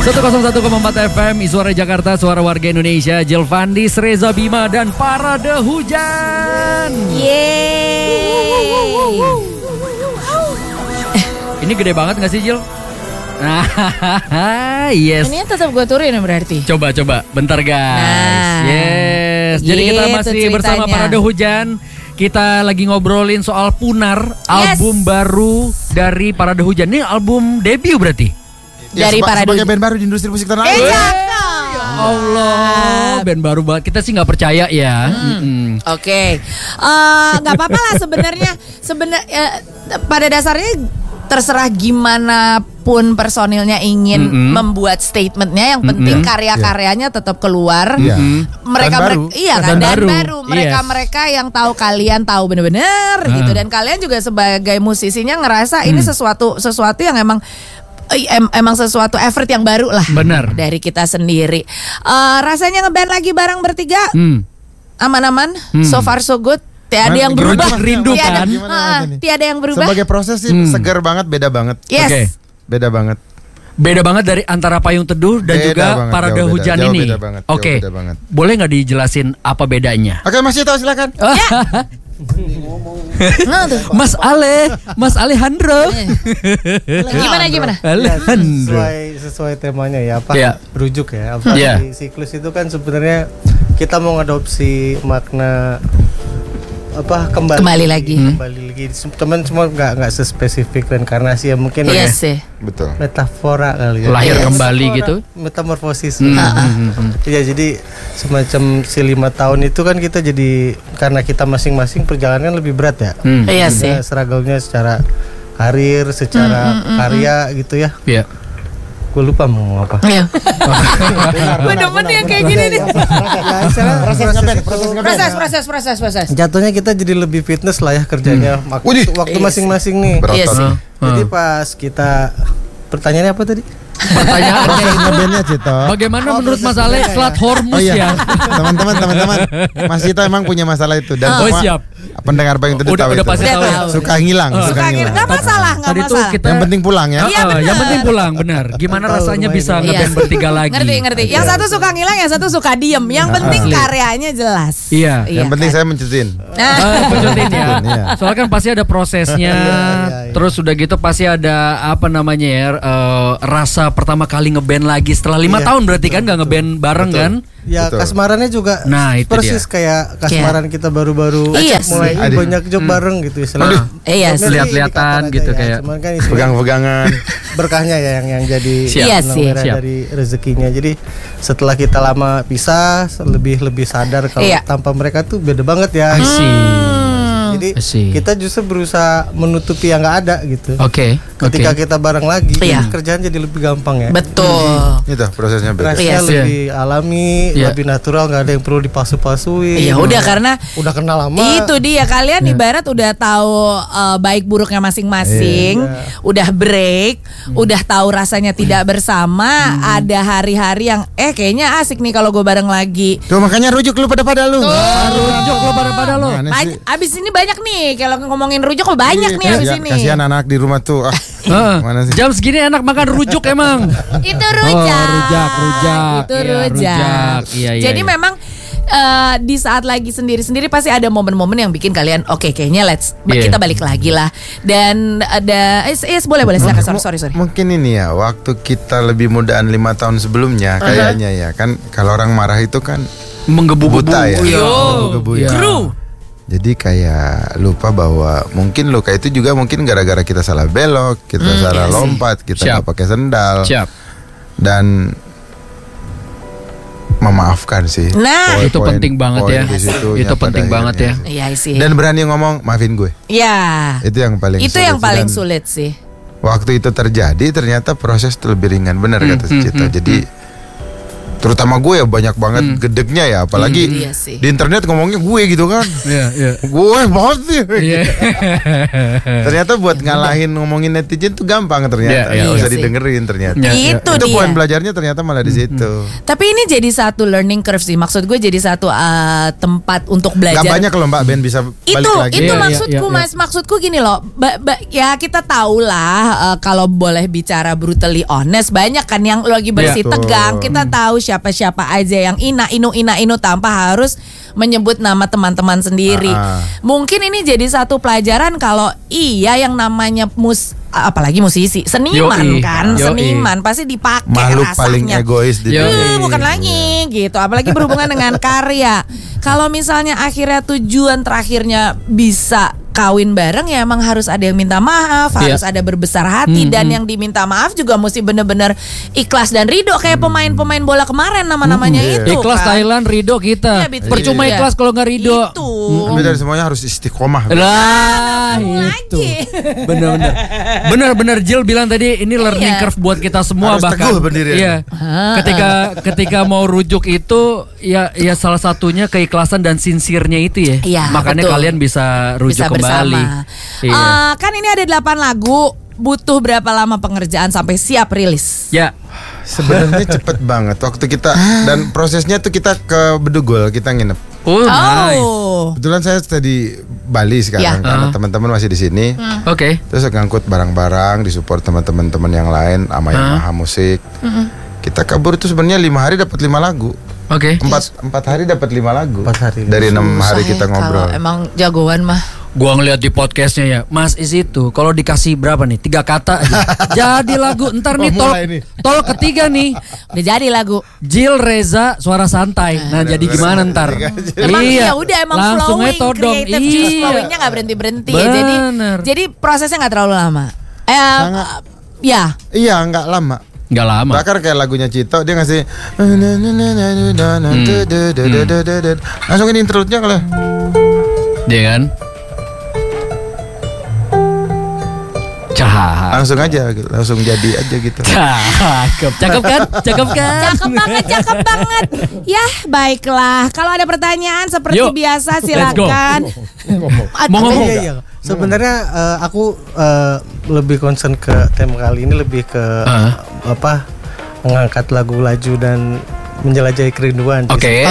101,4 FM, Suara Jakarta, suara warga Indonesia. Jelvandis, Reza Bima, dan Parade Hujan. Yeay. Ini gede banget gak sih, Jil? Yes. Ini tetap gue turunin berarti. Coba, bentar guys. Yes. Jadi kita masih bersama Parade Hujan. Kita lagi ngobrolin soal Punar, album baru dari Parade Hujan. Ini album debut berarti? Ya, Dari Parade sebagai band baru di industri musik tanah air. Ya Allah, band baru banget. Kita sih nggak percaya ya. Oke, nggak apa-apa lah sebenarnya. Pada dasarnya terserah gimana pun personilnya ingin membuat statementnya, yang penting karya-karyanya tetap keluar. Mereka mereka yang tahu, kalian tahu bener-bener gitu, dan kalian juga sebagai musisinya ngerasa ini sesuatu yang emang sesuatu effort yang baru lah. Benar. Dari kita sendiri. Rasanya ngeband lagi bareng bertiga aman-aman, so far so good. Tiada yang berubah. Rindu kan? Tiada yang berubah. Sebagai proses sih segar banget, beda banget. Yes. Oke. Beda banget. Beda banget dari antara Payung Teduh dan Beda juga banget, Parade jauh Hujan beda, ini. jauh beda banget, Oke. jauh beda banget. Boleh nggak dijelasin apa bedanya? Oke, Mas Cito silakan. Mas Alejandro. Gimana? Alejandro. Sesuai temanya ya, apa? Iya. Berujuk ya. Apa di siklus itu kan sebenarnya kita mau ngadopsi makna apa kembali lagi. Cuman cuma nggak sespesifik reinkarnasi ya, mungkin sih. Betul. Metafora kali ya. Lahir kembali gitu. Metamorfosis. Ya, jadi semacam si 5 tahun itu kan kita jadi, karena kita masing-masing perjalanan lebih berat ya. Iya sih. Struggle-nya secara karir, secara karya gitu ya. Iya. Gue lupa mau ngomong apa. Iya. Gue demen yang kayak gini nih. Proses. Jatuhnya kita jadi lebih fitness lah ya kerjanya. Waktu masing-masing nih. Iya sih. Jadi pas kita, pertanyaannya apa tadi? Pertanyaan Proses ngebandnya Cito. bagaimana menurut Mas Ale Plat Hormuz ya? Teman-teman, Mas Cito emang punya masalah itu, dan semua siap. pendengar Payung Teduh tahu Udah itu. pasti tahu ya. Suka ngilang. Gak masalah. Tadi tuh kita Yang penting pulang ya. Iya, bener. yang penting pulang, benar. Gimana rasanya bisa ngeband bertiga lagi? Ngerti. Yang satu suka ngilang, yang satu suka diem. Yang penting karyanya jelas. Iya. Yang penting saya mencetin. Pencetin ya. Iya. Soalnya kan pasti ada prosesnya. Terus udah gitu pasti ada apa namanya ya, rasa pertama kali ngeband lagi setelah 5 tahun berarti kan nggak ngeband bareng kan? Ya, Betul. kasmarannya juga Itu persis kayak kasmaran kita baru-baru mulai banyak job bareng gitu istilahnya. Lihat-lihatan gitu kayak cuman kan Pegang-pegangan. berkahnya ya yang jadi Siap. benang merah dari rezekinya. Jadi setelah kita lama pisah, lebih sadar kalau tanpa mereka tuh beda banget ya. Jadi kita justru berusaha menutupi yang nggak ada gitu. Ketika kita bareng lagi, kerjaan jadi lebih gampang ya. Betul. Itu prosesnya beda. Prosesnya lebih alami, lebih natural, nggak ada yang perlu dipasu-pasuin. Iya udah, karena udah kenal lama. Itu dia, kalian ibarat udah tahu baik buruknya masing-masing, udah break, udah tahu rasanya tidak bersama. Ada hari-hari yang kayaknya asik nih kalau gue bareng lagi. Tuh makanya rujuk lu pada lu. Rujuk lu pada lu. Abis ini banyak nih, kalau ngomongin rujuk banyak nih abis ini. Kasihan anak di rumah tuh. Mana sih? Jam segini enak makan rujuk emang. Itu rujak. Rujak. Itu rujak. Iya. Jadi memang di saat lagi sendiri-sendiri pasti ada momen-momen yang bikin kalian kayaknya kita balik lagi lah. Dan ada boleh silakan. Sorry. Mungkin ini ya, waktu kita lebih mudaan 5 tahun sebelumnya kayaknya ya kan, kalau orang marah itu kan menggebu-gebu buta ya. Menggebu ya. Jadi kayak lupa bahwa mungkin luka itu juga mungkin gara-gara kita salah belok, kita salah lompat, kita nggak pakai sendal. Dan memaafkan sih. Nah, itu penting banget ya. Itu penting banget ya. Iya sih. Dan berani ngomong maafin gue. Iya. Itu yang paling sulit. Itu yang paling sulit sih. Waktu itu terjadi ternyata proses lebih ringan, benar kata Cito. Jadi terutama gue ya banyak banget gedegnya ya, apalagi di internet ngomongnya gue gitu kan. Gue banget sih. Ternyata buat ngalahin ngomongin netizen tuh gampang ternyata. Gak usah didengerin ternyata. Itu poin belajarnya ternyata malah di situ. Tapi ini jadi satu learning curve sih. Maksud gue jadi satu tempat untuk belajar. Gak banyak kalau Mbak Ben bisa balik lagi. Itu maksudku Mas. Maksudku gini loh. Ya kita tahulah kalau boleh bicara brutally honest, banyak kan yang lagi bersih tegang. Kita tahu siapa-siapa aja yang inu tanpa harus menyebut nama teman-teman sendiri. Mungkin ini jadi satu pelajaran kalau yang namanya apalagi musisi, seniman seniman pasti dipakai makhluk rasanya. Paling egois di dunia. Bukan lagi gitu, apalagi berhubungan dengan karya. Kalau misalnya akhirnya tujuan terakhirnya bisa kawin bareng, ya emang harus ada yang minta maaf, harus ada berbesar hati, dan yang diminta maaf juga mesti bener-bener ikhlas dan ridho kayak pemain-pemain bola kemarin nama-namanya itu. Ikhlas kan? Thailand, ridho kita. Percuma ikhlas kalau nggak ridho. Itu. Tapi dari semuanya harus istiqomah. Lah itu. Bener-bener Jill bilang tadi ini learning curve buat kita semua, harus bahkan. Teguh berdiri. Iya. Ketika mau rujuk itu ya salah satunya keikhlasan dan sincere-nya itu ya. Makanya kalian bisa rujuk kembali. Kan ini ada 8 lagu. Butuh berapa lama pengerjaan sampai siap rilis? Ya, sebenarnya cepet banget. Waktu kita dan prosesnya tuh kita ke Bedugul, kita nginep. Nice. Kebetulan saya di Bali sekarang karena teman-teman masih di sini. Terus ngangkut barang-barang, disupport teman-teman yang lain sama Yamaha Musik. Kita kabur tuh sebenarnya 5 hari dapat 5 lagu. 4 hari dapat 5 lagu. 4 hari. Dari 6 hari kita ngobrol. Emang jagoan mah. Gua ngeliat di podcastnya ya, Mas Is itu kalau dikasih berapa nih 3 kata aja jadi lagu. Ntar nih tol ketiga nih udah jadi lagu. Jill Reza suara santai. Nah jadi gimana ntar? Emang udah emang langsung flowing, todong. Flowingnya nggak berhenti. Jadi prosesnya nggak terlalu lama. Iya nggak lama. Nggak lama. Bahkan kayak lagunya Cito dia ngasih langsung ini interlude-nya kalau. Dia kan? Langsung aja gitu, langsung jadi aja gitu. Cakep kan? Cakep banget. Ya, baiklah. Kalau ada pertanyaan seperti biasa silakan. Mau ngomong? Sebenarnya aku lebih concern ke tema kali ini, lebih ke mengangkat lagu laju dan menjelajahi kerinduan.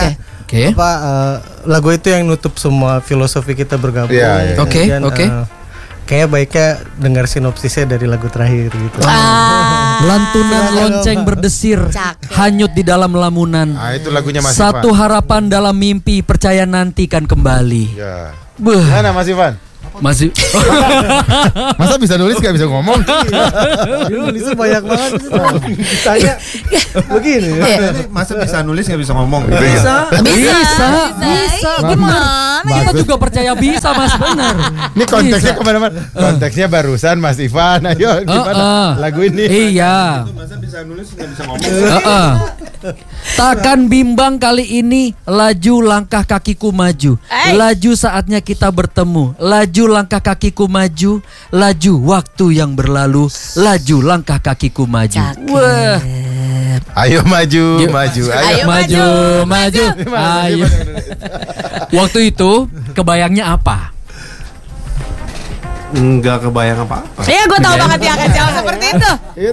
Lagu itu yang nutup semua filosofi kita bergabung. Kayaknya baiknya dengar sinopsisnya dari lagu terakhir gitu. Lantunan lonceng berdesir, hanyut di dalam lamunan. Itu lagunya Mas Satu harapan dalam mimpi, percaya nanti kan kembali. Mana Mas Ivan? Masih. Masa bisa nulis gak bisa ngomong? Nulisnya banyak banget. Tanya begini. Masa bisa nulis gak bisa ngomong? Bisa. Gimana? Kita juga percaya bisa Mas, benar. Ini konteksnya kemana-mana. Konteksnya barusan Mas Ivan. Ayo gimana lagu ini? Iya. Masa bisa nulis gak bisa ngomong? Takkan bimbang kali ini, laju langkah kakiku maju. Laju saatnya kita bertemu. Laju langkah kakiku maju. Laju waktu yang berlalu. Laju langkah kakiku maju. Wah. Ayo maju. Ayo. Waktu itu kebayangnya apa? Enggak kebayang apa-apa. Iya, gue tahu banget dia akan jawab seperti itu.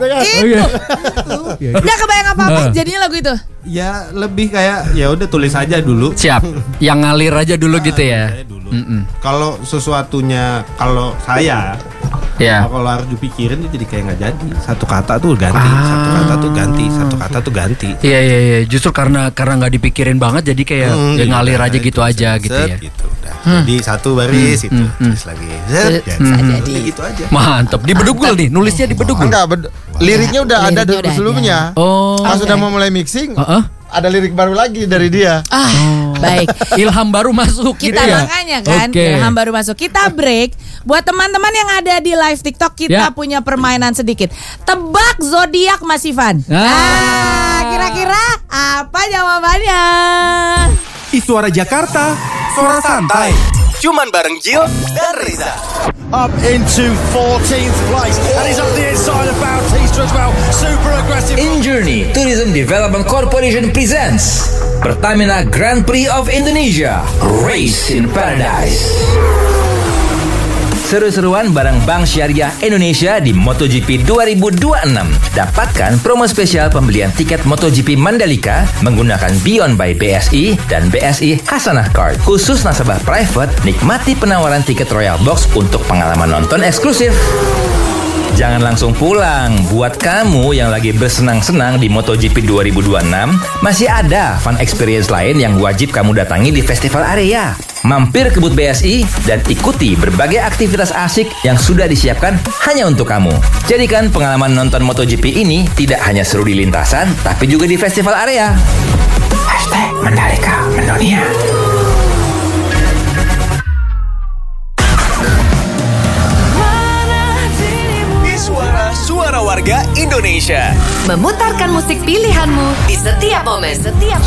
Enggak kebayang apa-apa jadinya lagu itu. Ya lebih kayak ya udah tulis aja dulu. Siap. Yang ngalir aja dulu gitu ya. Kalau sesuatunya kalau saya kalau harus dipikirin itu jadi kayak nggak jadi. Satu kata tuh ganti, satu kata tuh ganti. Iya. Justru karena nggak dipikirin banget jadi kayak ngalir aja gitu aja gitu ya. Gitu udah. Jadi satu baris itu tulis lagi. Jadi gitu aja. Mantap. Di Bedugul nih, nulisnya di Bedugul. Enggak, liriknya udah ada dari sebelumnya. Pas sudah mau mulai mixing, ada lirik baru lagi dari dia. Baik. Ilham baru masuk kita gitu ya? Makanya kan ilham baru masuk. Kita break. Buat teman-teman yang ada di live TikTok, kita punya permainan sedikit. Tebak zodiak Mas Ivan. Kira-kira apa jawabannya? Suara Jakarta, suara santai. Cuman bareng Jill dan Reza. Up into 14th place and he's up the inside of Bautista as well. Super aggressive. Injourney Tourism Development Corporation presents Pertamina Grand Prix of Indonesia, Race in Paradise. Seru-seruan bareng Bank Syariah Indonesia di MotoGP 2026. Dapatkan promo spesial pembelian tiket MotoGP Mandalika menggunakan Beyond by BSI dan BSI Hasanah Card. Khusus nasabah private, nikmati penawaran tiket Royal Box untuk pengalaman nonton eksklusif. Jangan langsung pulang. Buat kamu yang lagi bersenang-senang di MotoGP 2026, masih ada fun experience lain yang wajib kamu datangi di festival area. Mampir ke booth BSI dan ikuti berbagai aktivitas asik yang sudah disiapkan hanya untuk kamu. Jadikan pengalaman nonton MotoGP ini tidak hanya seru di lintasan, tapi juga di festival area. #Mandalika Mendunia. Suara warga Indonesia. Memutarkan musik pilihanmu di setiap momen.